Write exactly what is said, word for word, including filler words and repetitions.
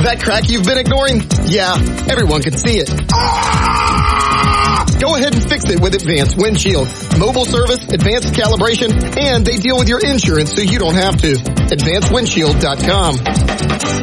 That crack you've been ignoring? Yeah, everyone can see it. Go ahead and fix it with Advanced Windshield. Mobile service, advanced calibration, and they deal with your insurance so you don't have to. advanced windshield dot com.